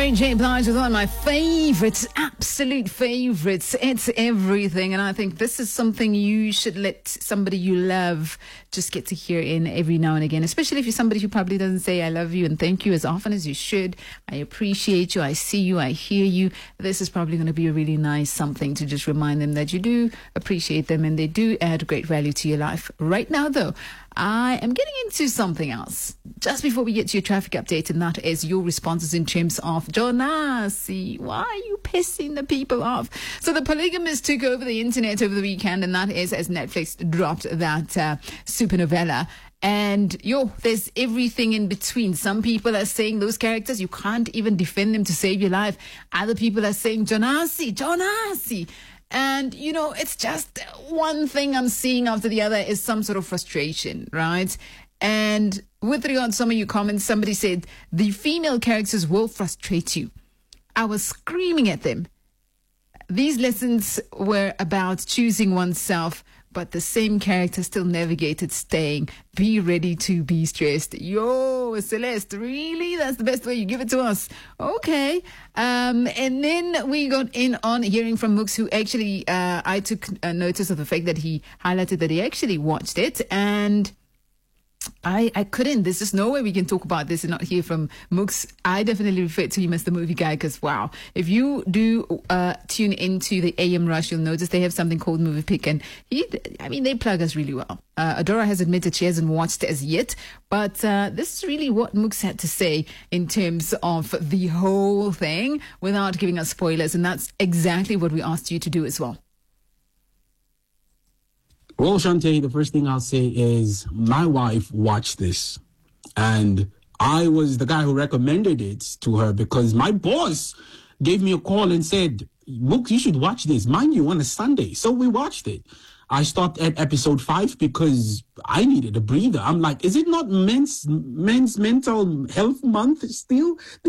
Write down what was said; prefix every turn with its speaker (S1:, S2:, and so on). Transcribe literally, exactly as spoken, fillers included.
S1: Mary J. Blige is one of my favorites, absolute favorites. It's everything. And I think this is something you should let somebody you love just get to hear in every now and again, especially if you're somebody who probably doesn't say I love you and thank you as often as you should. I appreciate you. I see you. I hear you. This is probably going to be a really nice something to just remind them that you do appreciate them and they do add great value to your life. Right now, though, I am getting into something else. Just before we get to your traffic update, and that is your responses in terms of Jonasi. Why are you pissing the people off? So the polygamists took over the internet over the weekend, and that is as Netflix dropped that uh, super novella. And yo, there's everything in between. Some people are saying those characters, you can't even defend them to save your life. Other people are saying Jonasi, Jonasi. And, you know, it's just one thing I'm seeing after the other is some sort of frustration, right? And with regard to some of your comments, somebody said, the female characters will frustrate you. I was screaming at them. These lessons were about choosing oneself, but the same character still navigated staying. Be ready to be stressed. Yo, Celeste, really? That's the best way you give it to us. Okay. Um, and then we got in on hearing from Mooks, who actually, uh, I took uh, notice of the fact that he highlighted that he actually watched it. And I, I couldn't. There's just no way we can talk about this and not hear from Mooks. I definitely refer to him as the movie guy because, wow, if you do uh, tune into the A M Rush, you'll notice they have something called Movie Pick. And he, I mean, they plug us really well. Uh, Adora has admitted she hasn't watched as yet, but uh, this is really what Mooks had to say in terms of the whole thing without giving us spoilers. And that's exactly what we asked you to do as well.
S2: Well, Shantae, the first thing I'll say is my wife watched this, and I was the guy who recommended it to her because my boss gave me a call and said, "Look, you should watch this." Mind you, on a Sunday. So we watched it. I stopped at episode five because I needed a breather. I'm like, is it not men's, men's mental health month still?